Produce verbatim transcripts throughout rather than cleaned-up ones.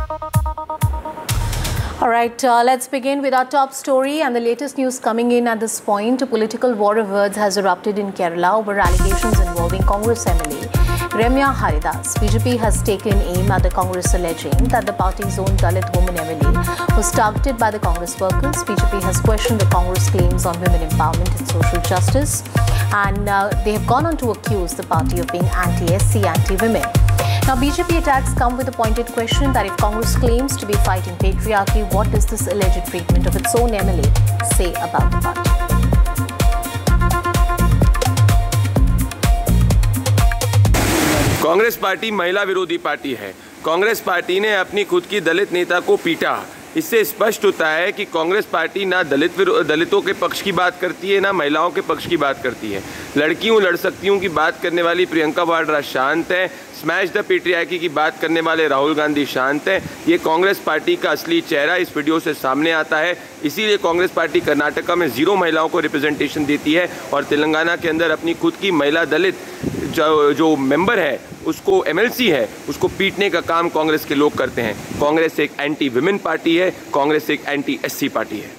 All right, uh, let's begin with our top story and the latest news coming in at this point. A political war of words has erupted in Kerala over allegations involving Congress M L A Ramya Haridas. B J P has taken aim at the Congress, alleging that the party's own Dalit woman M L A was targeted by the Congress workers. B J P has questioned the Congress claims on women empowerment and social justice, and uh, they have gone on to accuse the party of being anti-S C, anti-women. Now, B J P attacks come with a pointed question that if Congress claims to be fighting patriarchy, what does this alleged treatment of its own M L A say about the party? Congress party महिला विरोधी party है। Congress party ने अपनी खुद की दलित नेता को पीटा। इससे स्पष्ट होता है कि कांग्रेस पार्टी ना दलित दलितों के पक्ष की बात करती है, ना महिलाओं के पक्ष की बात करती है। लड़कियों लड़ सकती हूँ की बात करने वाली प्रियंका वाड्रा शांत है। स्मैश द पेट्रियार्की की बात करने वाले राहुल गांधी शांत है। ये कांग्रेस पार्टी का असली चेहरा इस वीडियो से सामने आता है। इसीलिए कांग्रेस पार्टी कर्नाटका में जीरो महिलाओं को रिप्रेजेंटेशन देती है और तेलंगाना के अंदर अपनी खुद की महिला दलित जो, जो मेंबर है, उसको एमएलसी है, उसको पीटने का काम कांग्रेस के लोग करते हैं। कांग्रेस एक एंटी विमेन पार्टी है, कांग्रेस एक एंटी एससी पार्टी है।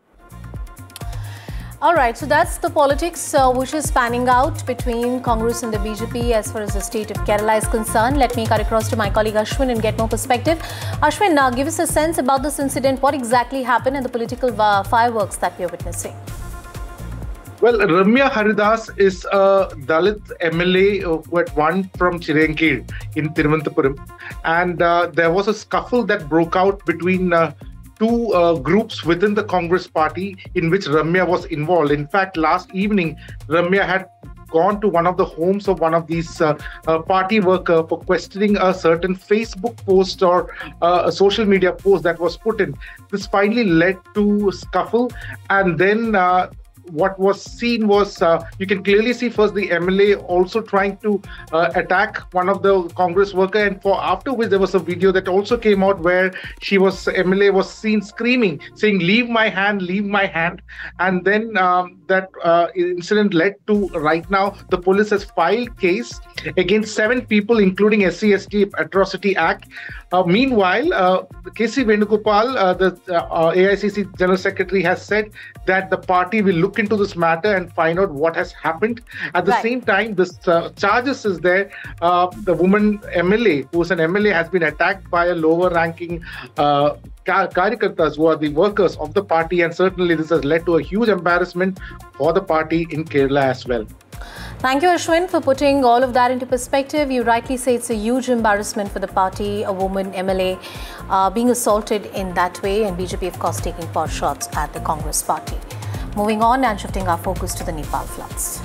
All right, so that's the politics uh, which is panning out between Congress and the B J P as far as the state of Kerala is concerned. Let me cut across to my colleague Ashwin and get more perspective. Ashwin, now give us a sense about this incident. What exactly happened and the political uh, fireworks that we are witnessing? Well, Ramya Haridas is a Dalit M L A who had won from Chirankir in Thiruvananthapuram, and uh, there was a scuffle that broke out between uh, two uh, groups within the Congress party in which Ramya was involved. In fact, last evening, Ramya had gone to one of the homes of one of these uh, uh, party worker for questioning a certain Facebook post or uh, a social media post that was put in. This finally led to a scuffle, and then uh, what was seen was, uh, you can clearly see first the M L A also trying to uh, attack one of the Congress worker, and for after which there was a video that also came out where she was, M L A was seen screaming, saying, "Leave my hand, leave my hand." And then um, that uh, incident led to, right now, the police has filed case against seven people, including S C S T Atrocity Act. Uh, meanwhile, uh, K C Venugopal, uh, the uh, A I C C General Secretary, has said that the party will look into this matter and find out what has happened. At the right. same time, this uh, charges is there. Uh, the woman M L A, who is an M L A, has been attacked by a lower-ranking uh, Karyakartas, who are the workers of the party, and certainly this has led to a huge embarrassment for the party in Kerala as well. Thank you, Ashwin, for putting all of that into perspective. You rightly say it's a huge embarrassment for the party, a woman M L A uh, being assaulted in that way, and B J P, of course, taking pot shots at the Congress party. Moving on and shifting our focus to the Nepal floods.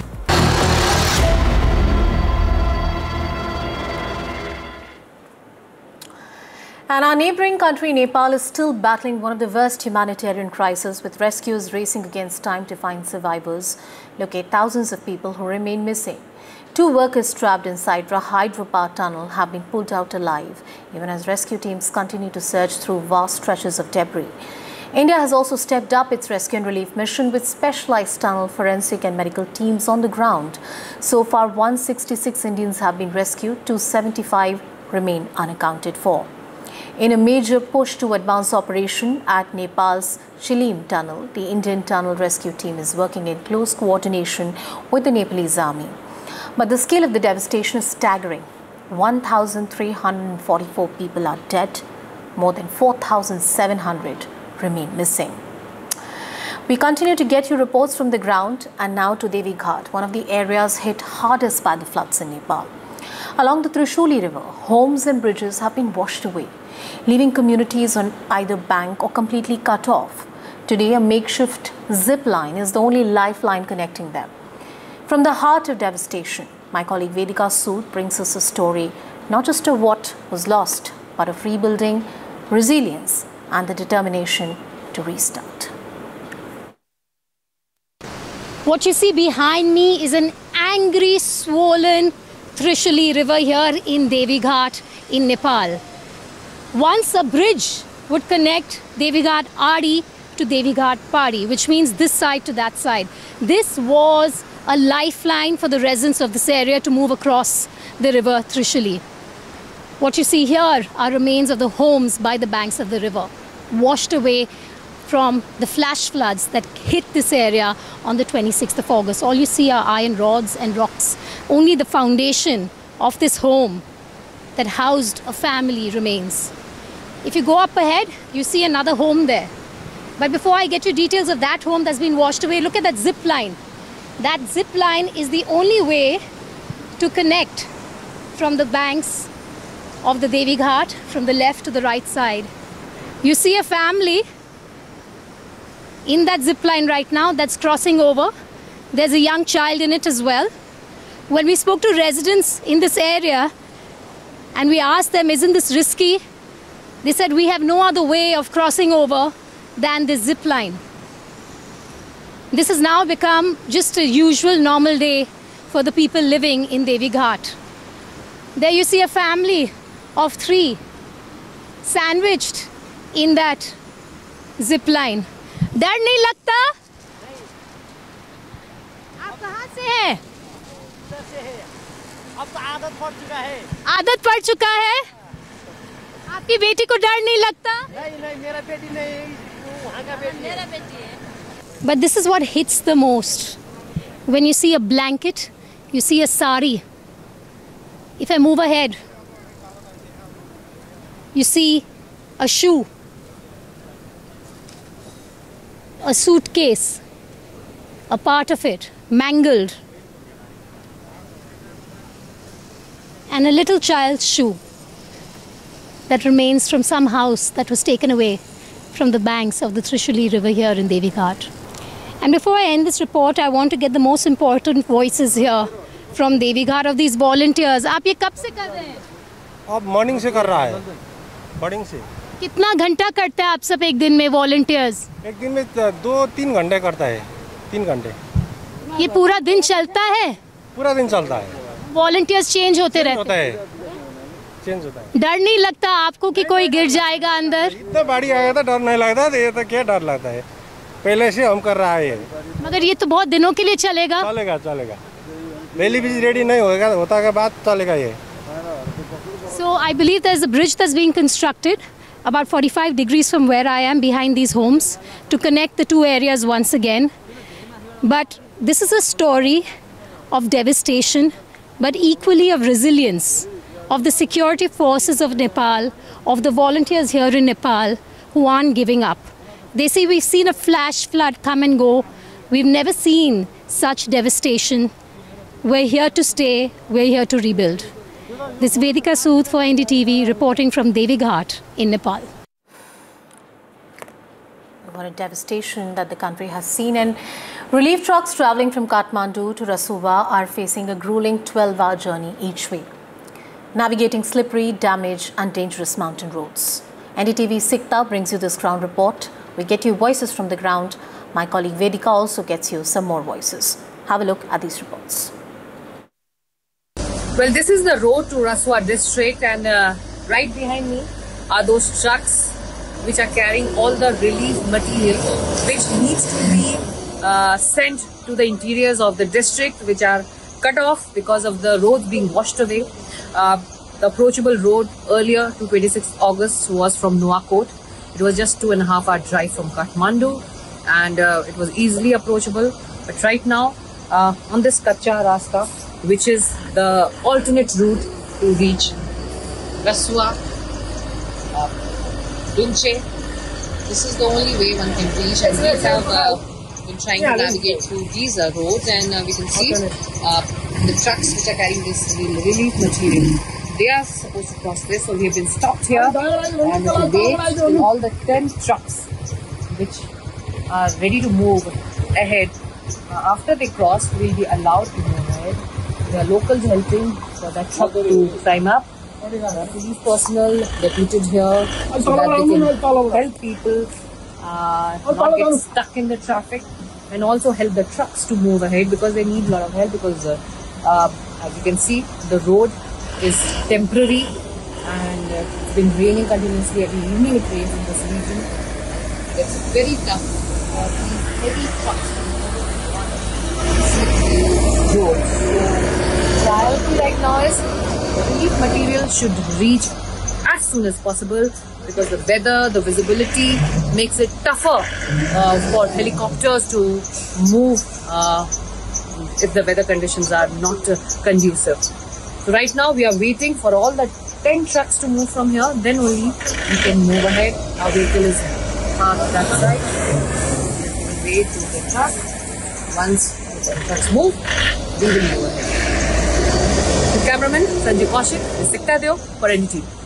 And our neighbouring country, Nepal, is still battling one of the worst humanitarian crises, with rescuers racing against time to find survivors, locate thousands of people who remain missing. Two workers trapped inside a hydropower tunnel have been pulled out alive, even as rescue teams continue to search through vast stretches of debris. India has also stepped up its rescue and relief mission with specialized tunnel, forensic and medical teams on the ground. So far, one hundred sixty-six Indians have been rescued, two hundred seventy-five remain unaccounted for. In a major push to advance operation at Nepal's Chilim tunnel, the Indian tunnel rescue team is working in close coordination with the Nepalese army. But the scale of the devastation is staggering. one thousand three hundred forty-four people are dead, more than four thousand seven hundred remain missing. We continue to get you reports from the ground, and now to Devi Ghat, one of the areas hit hardest by the floods in Nepal. Along the Trishuli River, homes and bridges have been washed away, leaving communities on either bank or completely cut off. Today, a makeshift zip line is the only lifeline connecting them. From the heart of devastation, my colleague Vedika Sood brings us a story not just of what was lost, but of rebuilding, resilience, and the determination to restart. What you see behind me is an angry, swollen Trishuli River here in Devi Ghat in Nepal. Once a bridge would connect Devi Ghat Adi to Devi Ghat Padi, which means this side to that side. This was a lifeline for the residents of this area to move across the river Trishuli. What you see here are remains of the homes by the banks of the river, washed away from the flash floods that hit this area on the twenty-sixth of August. All you see are iron rods and rocks. Only the foundation of this home that housed a family remains. If you go up ahead, you see another home there. But before I get you details of that home that's been washed away, look at that zip line. That zip line is the only way to connect from the banks of the Devi Ghat, from the left to the right side. You see a family in that zip line right now that's crossing over. There's a young child in it as well. When we spoke to residents in this area and we asked them, isn't this risky? They said, we have no other way of crossing over than this zip line. This has now become just a usual normal day for the people living in Devi Ghat. There you see a family of three sandwiched in that zip line. डर नहीं लगता? आप कहाँ से हैं? अब तो आदत पड़ चुका है। आदत पड़ चुका है? आपकी बेटी को डर नहीं लगता? नहीं नहीं मेरा बेटी नहीं, वहाँ का बेटी मेरा बेटी है। But this is what hits the most. When you see a blanket, you see a sari. If I move ahead, you see a shoe, a suitcase, a part of it mangled, and a little child's shoe that remains from some house that was taken away from the banks of the Trishuli river here in Devi Ghat. And before I end this report, I want to get the most important voices here from Devi Ghat of these volunteers. आप ये कब से कर रहे हैं? अब morning से कर रहा है, मॉर्निंग से। कितना घंटा करते हैं आप सब एक दिन में वॉलंटियर्स? एक दिन में दो तीन घंटे करता है, तीन घंटे। ये पूरा दिन चलता है? पूरा दिन चलता है। वॉलंटियर्स चेंज होते रहते होता है, चेंज होता है। डर नहीं लगता आपको कि कोई गिर जाएगा अंदर? इतना बाढ़ आया था, डर नहीं लगता, ये तो क्या डर लगता है, पहले से हम कर रहा है। मगर ये तो बहुत दिनों के लिए चलेगा। चलेगा चलेगा, पहले भी रेडी नहीं होगा, होता के बाद चलेगा ये। So I believe there's a bridge that's being constructed about forty-five degrees from where I am, behind these homes, to connect the two areas once again. But this is a story of devastation, but equally of resilience, of the security forces of Nepal, of the volunteers here in Nepal who aren't giving up. They say we've seen a flash flood come and go. We've never seen such devastation. We're here to stay. We're here to rebuild. This is Vedika Sood for N D T V reporting from Devi Ghat in Nepal. What a devastation that the country has seen, and relief trucks travelling from Kathmandu to Rasuwa are facing a grueling twelve hour journey each way, navigating slippery, damaged and dangerous mountain roads. N D T V Sikta brings you this ground report. We get you voices from the ground. My colleague Vedika also gets you some more voices. Have a look at these reports. Well, this is the road to Rasuwa district, and uh, right behind me are those trucks which are carrying all the relief material which needs to be uh, sent to the interiors of the district, which are cut off because of the roads being washed away. Uh, the approachable road earlier to twenty-sixth August was from Nuwakot. It was just two and a half hour drive from Kathmandu, and uh, it was easily approachable. But right now, uh, on this Kacha Rasta, which is the alternate route to reach Rasuwa, uh, Dunche, this is the only way one can reach, and we have uh, been trying to navigate through these uh, roads, and uh, we can see uh, the trucks which are carrying this relief material. They are supposed to cross this, so we have been stopped here, and today all the ten trucks which are ready to move ahead, uh, after they cross, will be allowed to move ahead. There are locals helping for that truck to climb up. There are police personnel deputed here so that they can help people uh, not get stuck in the traffic, and also help the trucks to move ahead, because they need a lot of help, because uh, uh, as you can see, the road is temporary, and uh, it's been raining continuously. Every evening it rains in this region. It's very tough for these heavy trucks to move on slippery roads. So priority right now is the relief material should reach as soon as possible, because the weather, the visibility makes it tougher uh, for helicopters to move uh, if the weather conditions are not uh, conducive. So right now we are waiting for all the ten trucks to move from here, then only we can move ahead. Our vehicle is parked that side. Wait to the truck. Once the trucks move, we will move ahead. The cameraman Sanjay Kaushik, Sikta Deo for N D T V.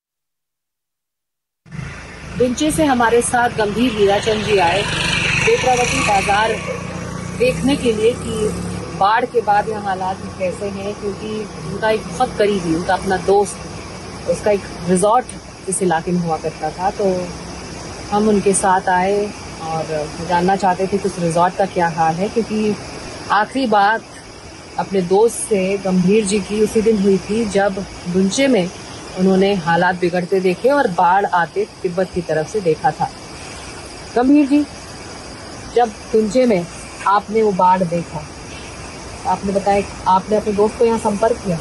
दुंचे से हमारे साथ गंभीर हीराचंद जी आए बेत्रावती बाजार देखने के लिए कि बाढ़ के बाद यहाँ हालात कैसे हैं, क्योंकि उनका एक बहुत करीबी, उनका अपना दोस्त, उसका एक रिजॉर्ट इस इलाके में हुआ करता था। तो हम उनके साथ आए और जानना चाहते थे कि उस रिजॉर्ट का क्या हाल है, क्योंकि आखिरी बात अपने दोस्त से गंभीर जी की उसी दिन हुई थी जब दुंचे में उन्होंने हालात बिगड़ते देखे और बाढ़ आते तिब्बत की तरफ से देखा था। गंभीर जी, जब दुंचे में आपने वो बाढ़ देखा, आपने बताया आपने अपने दोस्त को यहाँ संपर्क किया?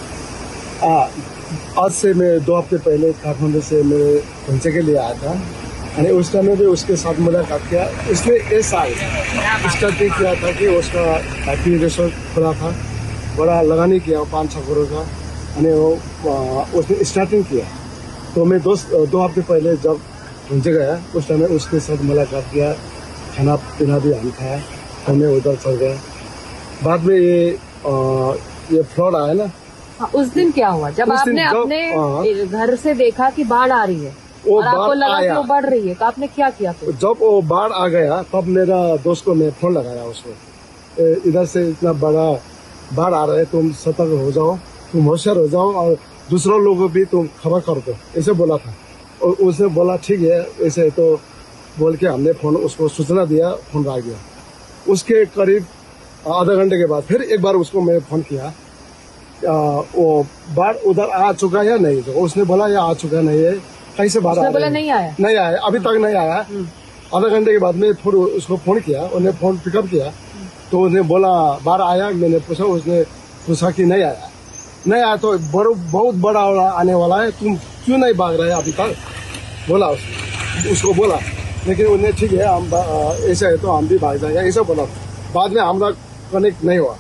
आ, आज से मैं दो हफ्ते पहले काठमांडू से मेरे दुंचे के लिए आया था और उस टाइम में भी उसके साथ मुलाकात किया। उसने इस साल स्टार्टिंग किया था कि उसका हैप्पी रिसोर्ट खुला था, बड़ा लगानी किया पाँच छः करोड़ का, और वो उसने स्टार्टिंग किया। तो मैं दोस्त दो हफ्ते पहले जब दुंचे गया उस टाइम में उसके साथ मुलाकात किया, खाना पीना भी हम खाया, तो मैं उधर चल गया। बाद में ये आ, ये फ्लड आया ना। हाँ, उस दिन क्या हुआ जब आपने अपने घर से देखा कि बाढ़ आ रही है और आपको लगा कि वो बढ़ रही है, तो आपने क्या किया फिर? जब वो बाढ़ आ गया तब मेरा दोस्त को मैं फोन लगाया उसको, इधर से इतना बड़ा बाढ़ आ रहा है, तुम सतर्क हो जाओ, तुम होशियार हो जाओ और दूसरों लोगों को भी तुम खबर कर दो, ऐसे बोला था। और उसने बोला ठीक है ऐसे, तो बोल के हमने फोन उसको सूचना दिया, फोन आ गया। उसके करीब आधा घंटे के बाद फिर एक बार उसको मैं फोन किया, आ, वो बाढ़ उधर आ चुका है या नहीं, तो उसने बोला ये आ चुका नहीं है, कहीं से बाढ़ बोला नहीं आया नहीं आया अभी तक नहीं आया। आधा घंटे के बाद में फिर उसको फोन किया, उन्हें फोन पिकअप किया, तो उसने बोला बाढ़ आया। मैंने पूछा, उसने पूछा कि नहीं आया। नहीं आया तो बहुत बड़ा आने वाला है, तुम क्यों नहीं भाग रहे अभी तक, बोला उसको उसको बोला। लेकिन उन्हें ठीक है हम ऐसा है तो हम भी भाग जाएंगे, ऐसा बोला। बाद में हमारा कनेक्ट नहीं हुआ।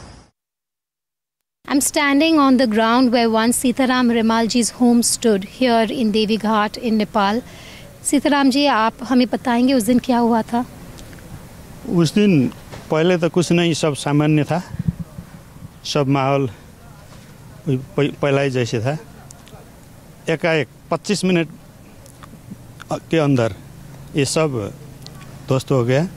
I'm standing on the ground where once Sitaram Rimalji's home stood here in Devi Ghat in Nepal. Sitaram ji, आप हमें बताएंगे उस दिन क्या हुआ था? उस दिन पहले तो कुछ नहीं, सब सामान्य था, सब माहौल पहला ही जैसे था। एकाएक पच्चीस मिनट के अंदर ये सब ध्वस्त हो गया।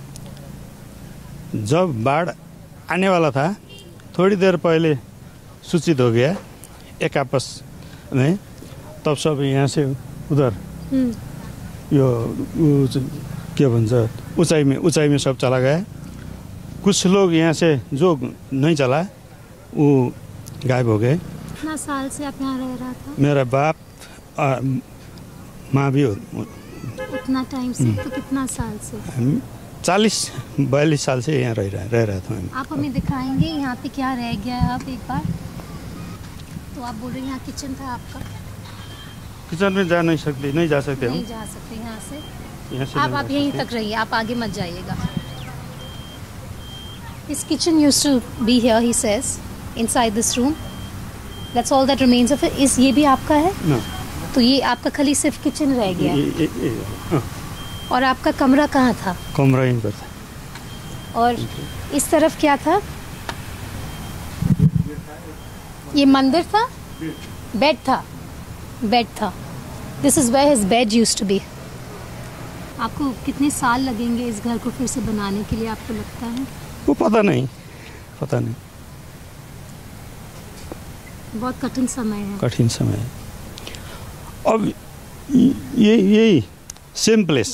जब बाढ़ आने वाला था थोड़ी देर पहले सूचित हो गया एक आपस में, तब सब यहाँ से उधर यो के भन्छ ऊंचाई में ऊंचाई में सब चला गया। कुछ लोग यहाँ से जो नहीं चला वो गायब हो गए। कितना साल से आप यहाँ रह रहा था? मेरा बाप माँ भी हो। उतना टाइम से तो कितना साल से? चालीस बयालीस साल से यहाँ रह रहा रह रहा था। आप हमें दिखाएंगे यहाँ पे क्या रह गया है अब एक बार? तो आप बोल रहे हैं यहाँ किचन था आपका? किचन में जा नहीं सकते, नहीं जा सकते, नहीं जा सकते यहाँ से। यहाँ से आप आप यहीं तक रहिए, आप आगे मत जाइएगा। His kitchen used to be here, he says, inside this room. That's all that remains of it. इस ये भी आपका है? No. तो ये आपका खाली सिर्फ किचन रह गया है? ये, ये, ये, हाँ। और आपका कमरा कहाँ था? कमरा यहीं पर था। और इस तरफ क्या था? ये मंदिर था? बेड था? बेड था। This is where his bed used to be. आपको कितने साल लगेंगे इस घर को फिर से बनाने के लिए, आपको लगता है? वो पता नहीं, पता नहीं। बहुत कठिन समय है। कठिन समय है। अब ये यही same place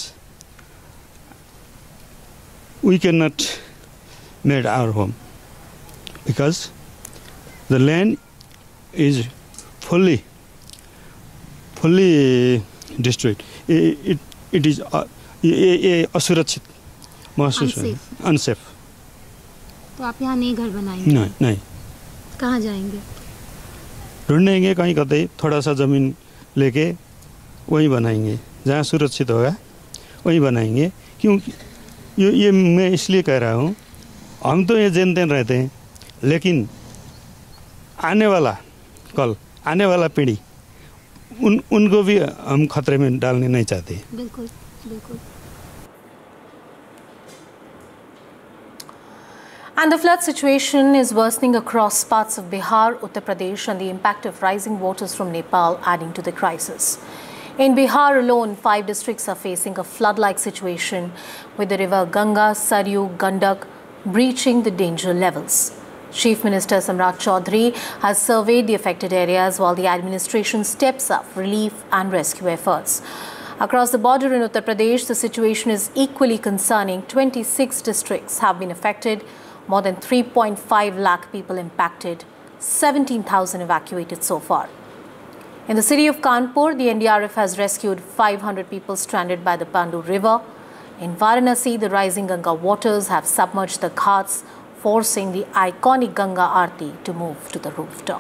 we cannot made our home because the land is fully fully destroyed. It it, it is uh, ये असुरक्षित महसूस है, अनसेफ। तो आप यहाँ नहीं घर बनाएंगे? नहीं नहीं। कहाँ जाएंगे? ढूंढेंगे कहीं कतई, थोड़ा सा जमीन लेके वहीं बनाएंगे, जहाँ सुरक्षित होगा वहीं बनाएंगे। क्योंकि ये ये मैं इसलिए कह रहा हूँ, हम तो ये जैन तैन रहते हैं, लेकिन आने वाला कल आने वाला पीढ़ी उन उनको भी हम खतरे में डालने नहीं चाहते। बिल्कुल बिल्कुल। And the flood situation is worsening across parts of Bihar, Uttar Pradesh, and the impact of rising waters from Nepal adding to the crisis. In Bihar alone, five districts are facing a flood-like situation, with the river Ganga, Saryu, Gandak breaching the danger levels. Chief Minister Samrat Chaudhary has surveyed the affected areas while the administration steps up relief and rescue efforts. Across the border in Uttar Pradesh, the situation is equally concerning. twenty-six districts have been affected, more than three point five lakh people impacted, seventeen thousand evacuated so far. In the city of Kanpur, the N D R F has rescued five hundred people stranded by the Pandu River. In Varanasi, the rising Ganga waters have submerged the ghats, forcing the iconic Ganga Aarti to move to the rooftop.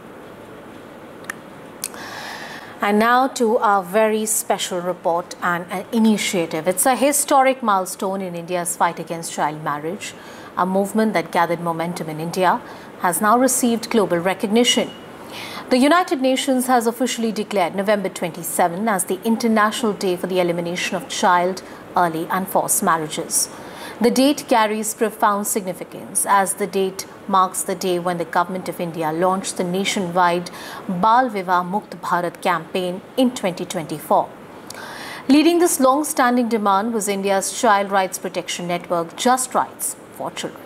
And now to our very special report and an initiative. It's a historic milestone in India's fight against child marriage. A movement that gathered momentum in India has now received global recognition. The United Nations has officially declared November twenty-seventh as the International Day for the Elimination of Child, Early and Forced Marriages. The date carries profound significance as the date marks the day when the Government of India launched the nationwide Bal Vivah Mukt Bharat campaign in twenty twenty-four. Leading this long-standing demand was India's child rights protection network, Just Rights for Children.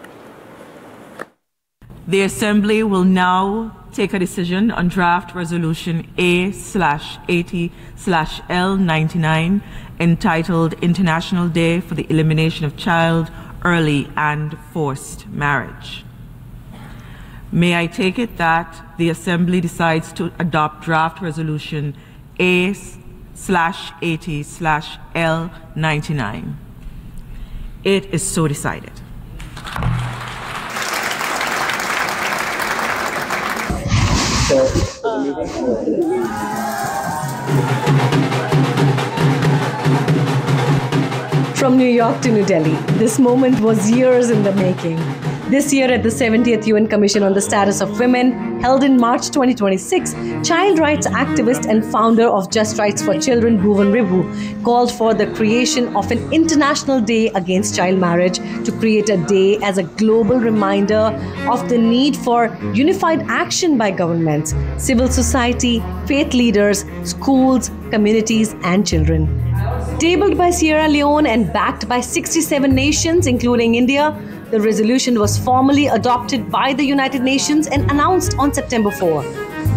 The Assembly will now take a decision on draft resolution A slash eighty slash L ninety-nine entitled International Day for the Elimination of Child, Early and Forced Marriage. May I take it that the Assembly decides to adopt draft resolution A slash eighty slash L ninety-nine. It is so decided. From New York to New Delhi, this moment was years in the making. This year at the seventieth U N Commission on the Status of Women, held in March twenty twenty-six, child rights activist and founder of Just Rights for Children, Bhuvan Ribhu, called for the creation of an International Day Against Child Marriage to create a day as a global reminder of the need for unified action by governments, civil society, faith leaders, schools, communities, and children. Tabled by Sierra Leone and backed by sixty-seven nations, including India, the resolution was formally adopted by the United Nations and announced on September fourth.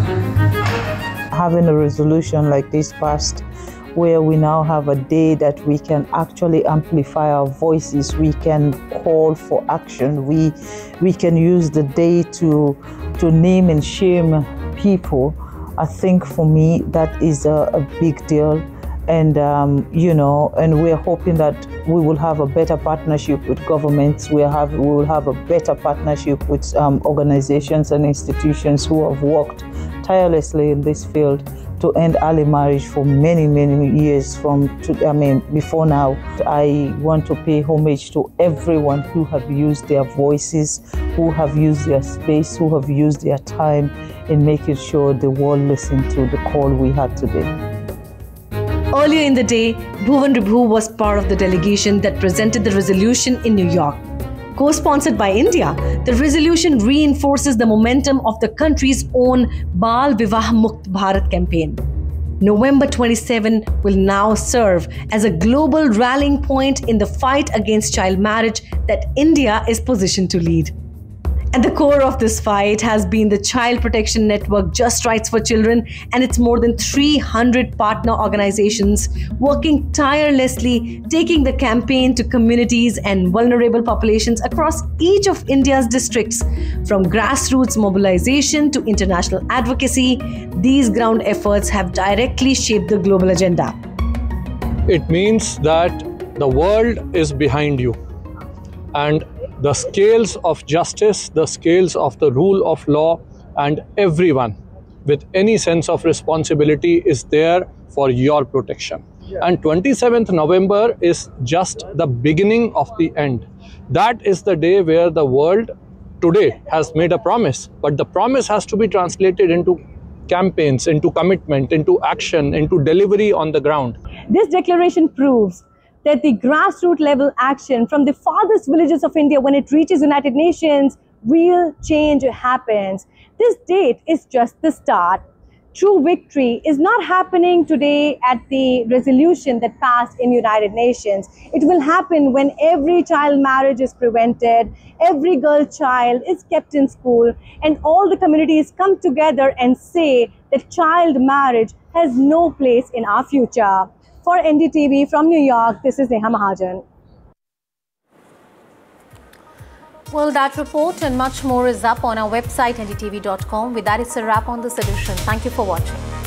Having a resolution like this passed, where we now have a day that we can actually amplify our voices, we can call for action, we we can use the day to to name and shame people. I think for me that is a, a big deal. And, um, you know, and we're hoping that we will have a better partnership with governments. We, have, we will have a better partnership with um, organizations and institutions who have worked tirelessly in this field to end early marriage for many, many years from, to, I mean, before now. I want to pay homage to everyone who have used their voices, who have used their space, who have used their time in making sure the world listened to the call we had today. Earlier in the day, Bhuvan Ribhu was part of the delegation that presented the resolution in New York. Co-sponsored by India, the resolution reinforces the momentum of the country's own Bal Vivah Mukt Bharat campaign. November twenty-seventh will now serve as a global rallying point in the fight against child marriage that India is positioned to lead. At the core of this fight has been the child protection network Just Rights for Children and its more than three hundred partner organizations working tirelessly, taking the campaign to communities and vulnerable populations across each of India's districts. From grassroots mobilization to international advocacy, these ground efforts have directly shaped the global agenda. It means that the world is behind you, and the scales of justice, the scales of the rule of law, and everyone with any sense of responsibility is there for your protection. And twenty-seventh November is just the beginning of the end. That is the day where the world today has made a promise, but the promise has to be translated into campaigns, into commitment, into action, into delivery on the ground. This declaration proves that the grassroots level action from the farthest villages of India, when it reaches United Nations, real change happens. This date is just the start. True victory is not happening today at the resolution that passed in United Nations. It will happen when every child marriage is prevented, every girl child is kept in school, and all the communities come together and say that child marriage has no place in our future. For N D T V from New York, this is Neha Mahajan. Well, that report and much more is up on our website N D T V dot com. With that, it's a wrap on this edition. Thank you for watching.